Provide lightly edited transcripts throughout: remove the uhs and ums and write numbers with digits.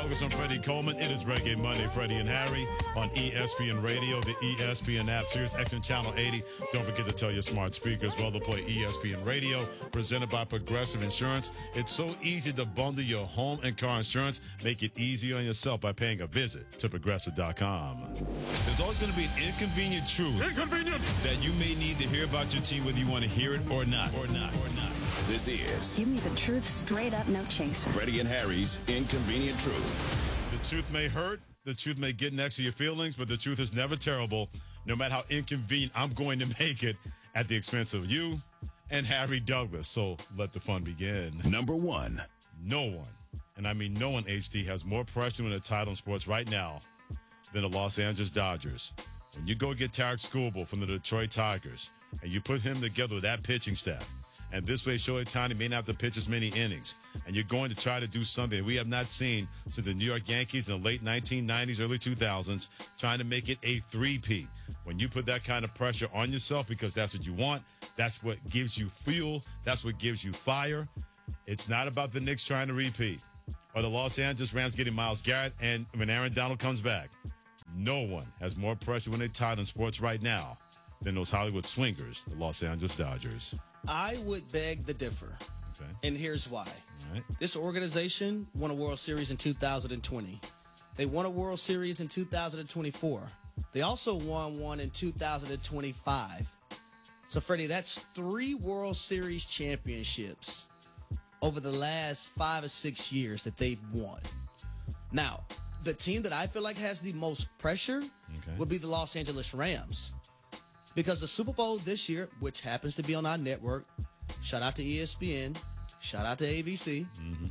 Douglas and Freddie Coleman. It is Reggae Monday, Freddie and Harry on ESPN Radio, the ESPN app, Sirius XM Channel 80. Don't forget to tell your smart speakers, well, to play ESPN Radio, presented by Progressive Insurance. It's so easy to bundle your home and car insurance. Make it easier on yourself by paying a visit to Progressive.com. There's always going to be an inconvenient truth that you may need to hear about your team, whether you want to hear it or not. This is Give me the truth straight up, no chaser. Freddie and Harry's Inconvenient Truth. The truth may hurt, the truth may get next to your feelings, but the truth is never terrible. No matter how inconvenient, I'm going to make it at the expense of you and Harry Douglas. So let the fun begin. Number one. No one, and I mean no one, HD, has more pressure in the title in sports right now than the Los Angeles Dodgers. When you go get Tarek Skubal from the Detroit Tigers and you put him together with that pitching staff, and this way Shohei Ohtani may not have to pitch as many innings, and you're going to try to do something we have not seen since the New York Yankees in the late 1990s, early 2000s, trying to make it a three-peat. When you put that kind of pressure on yourself because that's what you want, that's what gives you fuel, that's what gives you fire. It's not about the Knicks trying to repeat or the Los Angeles Rams getting Myles Garrett, and when Aaron Donald comes back. No one has more pressure when they're tied in sports right now than those Hollywood swingers, the Los Angeles Dodgers. I would beg to differ. Okay. And here's why. All right. This organization won a World Series in 2020. They won a World Series in 2024. They also won one in 2025. So, Freddie, that's 3 World Series championships over the last 5 or 6 years that they've won. Now, the team that I feel like has the most pressure would be the Los Angeles Rams. Because the Super Bowl this year, which happens to be on our network, shout out to ESPN, shout out to ABC,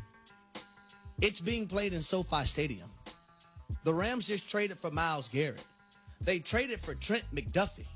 it's being played in SoFi Stadium. The Rams just traded for Myles Garrett. They traded for Trent McDuffie.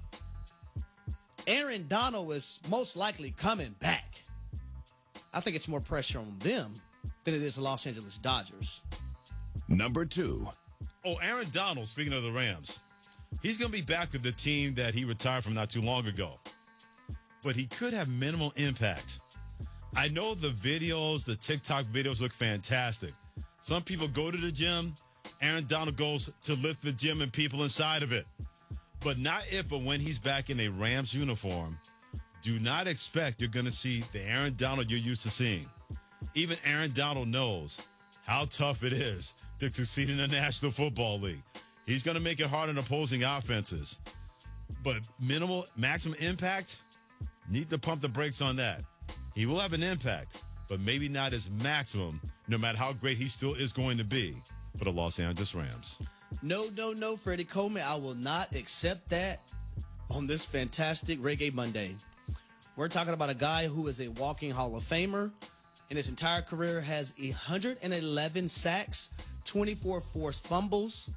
Aaron Donald is most likely coming back. I think it's more pressure on them than it is the Los Angeles Dodgers. Number two. Oh, Aaron Donald, speaking of the Rams, he's going to be back with the team that he retired from not too long ago. But he could have minimal impact. I know the videos, the TikTok videos look fantastic. Some people go to the gym. Aaron Donald goes to lift the gym and people inside of it. But not if, but when he's back in a Rams uniform, do not expect you're going to see the Aaron Donald you're used to seeing. Even Aaron Donald knows how tough it is to succeed in the National Football League. He's going to make it hard on opposing offenses. But maximum impact, need to pump the brakes on that. He will have an impact, but maybe not as maximum, no matter how great he still is going to be for the Los Angeles Rams. No, Freddie Coleman. I will not accept that on this fantastic Reggae Monday. We're talking about a guy who is a walking Hall of Famer. In his entire career has 111 sacks, 24 forced fumbles.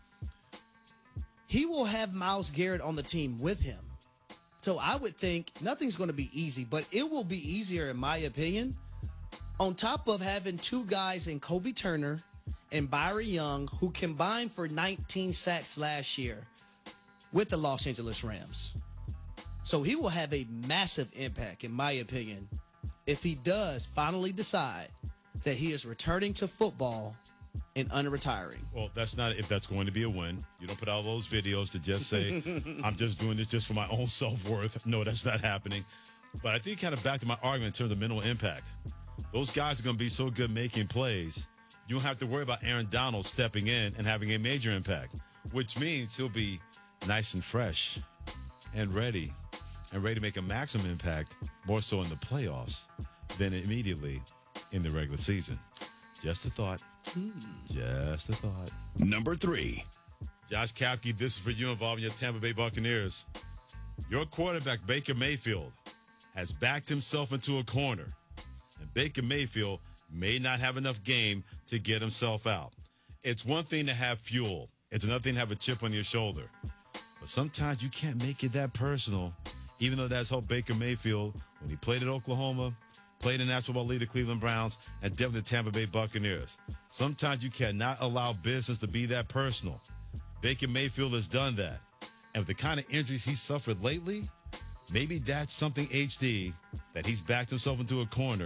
He will have Myles Garrett on the team with him. So I would think nothing's going to be easy, but it will be easier, in my opinion, on top of having 2 guys in Kobe Turner and Byron Young, who combined for 19 sacks last year with the Los Angeles Rams. So he will have a massive impact, in my opinion, if he does finally decide that he is returning to football and unretiring. Well, that's not if that's going to be a win. You don't put out those videos to just say, I'm just doing this just for my own self-worth. No, that's not happening. But I think kind of back to my argument in terms of minimal impact. Those guys are going to be so good making plays, you don't have to worry about Aaron Donald stepping in and having a major impact, which means he'll be nice and fresh and ready to make a maximum impact, more so in the playoffs than immediately in the regular season. Just a thought. Just a thought. Number three. Josh Kapke, this is for you involving your Tampa Bay Buccaneers. Your quarterback, Baker Mayfield, has backed himself into a corner. And Baker Mayfield may not have enough game to get himself out. It's one thing to have fuel. It's another thing to have a chip on your shoulder. But sometimes you can't make it that personal, even though that's how Baker Mayfield, when he played at Oklahoma, played in the National Football League, the Cleveland Browns, and definitely the Tampa Bay Buccaneers. Sometimes you cannot allow business to be that personal. Baker Mayfield has done that. And with the kind of injuries he suffered lately, maybe that's something, HD, that he's backed himself into a corner,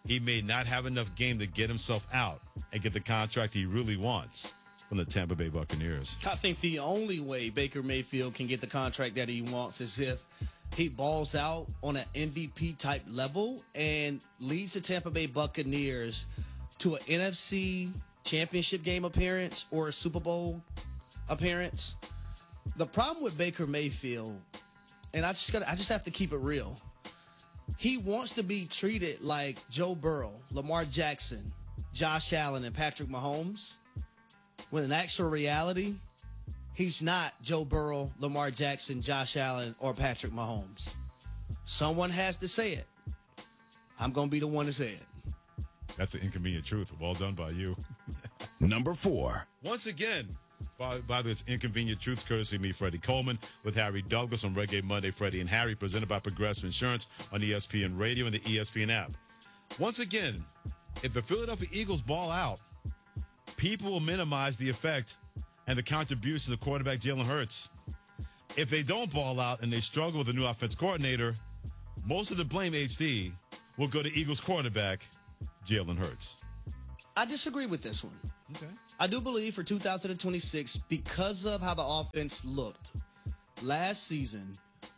he may not have enough game to get himself out and get the contract he really wants from the Tampa Bay Buccaneers. I think the only way Baker Mayfield can get the contract that he wants is if he balls out on an MVP type level and leads the Tampa Bay Buccaneers to an NFC championship game appearance or a Super Bowl appearance. The problem with Baker Mayfield, and I just have to keep it real. He wants to be treated like Joe Burrow, Lamar Jackson, Josh Allen, and Patrick Mahomes. When in actual reality, he's not Joe Burrow, Lamar Jackson, Josh Allen, or Patrick Mahomes. Someone has to say it. I'm going to be the one to say it. That's an inconvenient truth. Well done by you. Number 4. Once again, by this inconvenient truths, courtesy of me, Freddie Coleman, with Harry Douglas on Reggae Monday, Freddie and Harry, presented by Progressive Insurance on ESPN Radio and the ESPN app. Once again, if the Philadelphia Eagles ball out, people will minimize the effect and the contributions of quarterback Jalen Hurts. If they don't ball out and they struggle with a new offense coordinator, most of the blame, HD, will go to Eagles quarterback Jalen Hurts. I disagree with this one. Okay. I do believe for 2026, because of how the offense looked last season,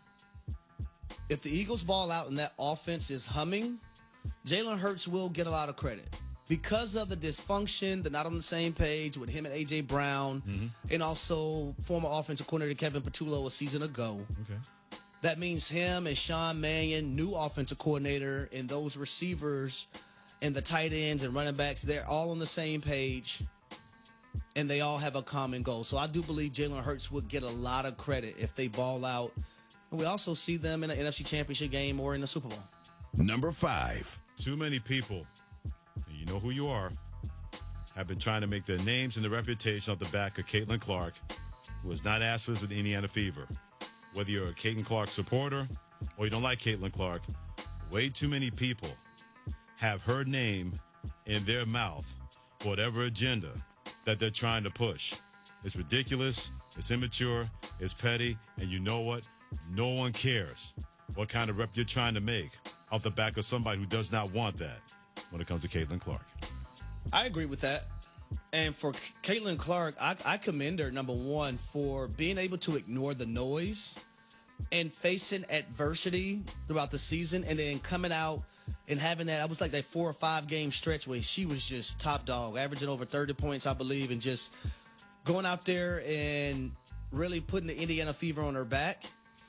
if the Eagles ball out and that offense is humming, Jalen Hurts will get a lot of credit. Because of the dysfunction, they're not on the same page with him and A.J. Brown, and also former offensive coordinator Kevin Patullo a season ago. Okay. That means him and Sean Mannion, new offensive coordinator, and those receivers and the tight ends and running backs, they're all on the same page, and they all have a common goal. So I do believe Jalen Hurts would get a lot of credit if they ball out. And we also see them in an NFC Championship game or in the Super Bowl. Number 5. Too many people, and you know who you are, have been trying to make their names and their reputation off the back of Caitlin Clark, who has not asked for this with Indiana Fever. Whether you're a Caitlin Clark supporter or you don't like Caitlin Clark, way too many people have her name in their mouth for whatever agenda that they're trying to push. It's ridiculous, it's immature, it's petty, and you know what? No one cares what kind of rep you're trying to make off the back of somebody who does not want that when it comes to Caitlin Clark. I agree with that. And for Caitlin Clark, I commend her, number one, for being able to ignore the noise and facing adversity throughout the season and then coming out and having that, I was like that 4 or 5 game stretch where she was just top dog, averaging over 30 points, I believe, and just going out there and really putting the Indiana Fever on her back.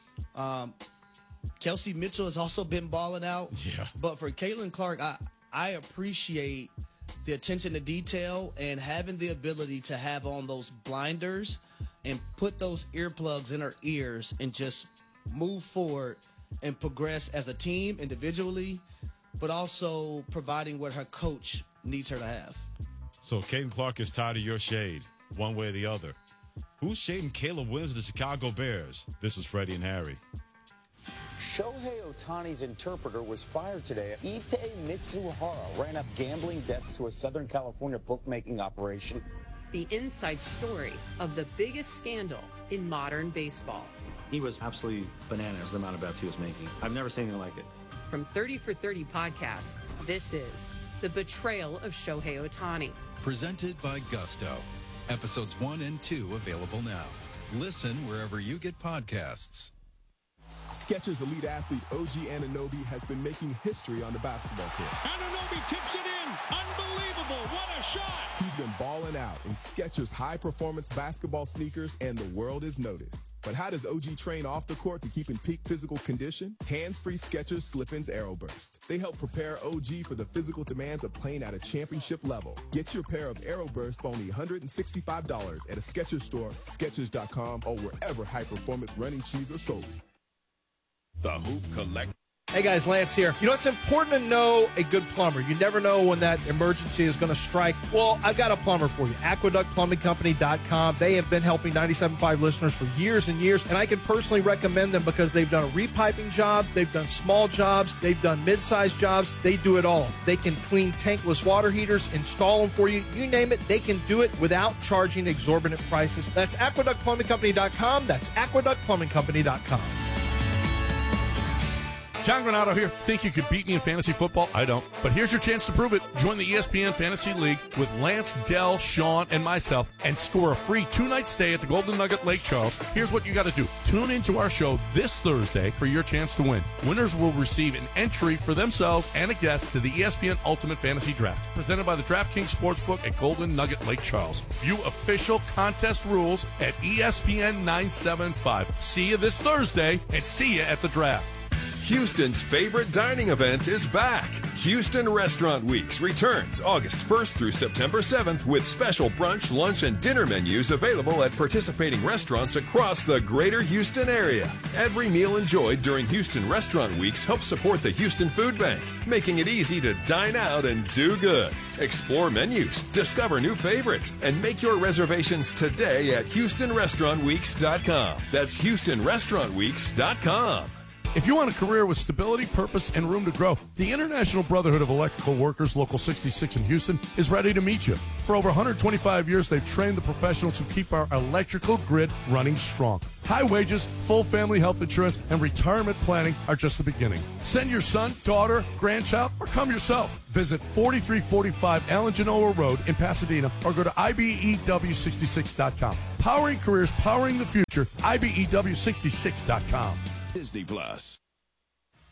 Kelsey Mitchell has also been balling out. Yeah. But for Caitlin Clark, I appreciate the attention to detail and having the ability to have on those blinders and put those earplugs in her ears and just move forward and progress as a team individually, but also providing what her coach needs her to have. So Caitlin Clark is tired of your shade, one way or the other. Who's shading Caleb Williams of the Chicago Bears? This is Freddie and Harry. Shohei Ohtani's interpreter was fired today. Ippei Mitsuhara ran up gambling debts to a Southern California bookmaking operation. The inside story of the biggest scandal in modern baseball. He was absolutely bananas, the amount of bets he was making. I've never seen anything like it. From 30 for 30 podcasts, this is The Betrayal of Shohei Ohtani. Presented by Gusto. Episodes 1 and 2 available now. Listen wherever you get podcasts. Skechers elite athlete OG Anunoby has been making history on the basketball court. Anunoby tips it in. Unbelievable. What a shot. He's been balling out in Skechers high-performance basketball sneakers, and the world is noticed. But how does OG train off the court to keep in peak physical condition? Hands-free Skechers Slip-ins Aeroburst. They help prepare OG for the physical demands of playing at a championship level. Get your pair of Aeroburst for only $165 at a Skechers store, Skechers.com, or wherever high-performance running shoes are sold. The Hoop Collect. Hey guys, Lance here. You know, it's important to know a good plumber. You never know when that emergency is going to strike. Well, I've got a plumber for you. AqueductPlumbingCompany.com. They have been helping 97.5 listeners for years and years, and I can personally recommend them because they've done a repiping job, they've done small jobs, they've done mid-sized jobs. They do it all. They can clean tankless water heaters, install them for you. You name it, they can do it without charging exorbitant prices. That's AqueductPlumbingCompany.com. That's AqueductPlumbingCompany.com. John Granado here. Think you could beat me in fantasy football? I don't. But here's your chance to prove it. Join the ESPN Fantasy League with Lance, Dell, Sean, and myself and score a free 2-night stay at the Golden Nugget Lake Charles. Here's what you got to do. Tune into our show this Thursday for your chance to win. Winners will receive an entry for themselves and a guest to the ESPN Ultimate Fantasy Draft, presented by the DraftKings Sportsbook at Golden Nugget Lake Charles. View official contest rules at ESPN 975. See you this Thursday and see you at the draft. Houston's favorite dining event is back. Houston Restaurant Weeks returns August 1st through September 7th with special brunch, lunch, and dinner menus available at participating restaurants across the greater Houston area. Every meal enjoyed during Houston Restaurant Weeks helps support the Houston Food Bank, making it easy to dine out and do good. Explore menus, discover new favorites, and make your reservations today at HoustonRestaurantWeeks.com. That's HoustonRestaurantWeeks.com. If you want a career with stability, purpose, and room to grow, the International Brotherhood of Electrical Workers, Local 66 in Houston, is ready to meet you. For over 125 years, they've trained the professionals who keep our electrical grid running strong. High wages, full family health insurance, and retirement planning are just the beginning. Send your son, daughter, grandchild, or come yourself. Visit 4345 Alan Genoa Road in Pasadena or go to IBEW66.com. Powering careers, powering the future, IBEW66.com. Disney Plus.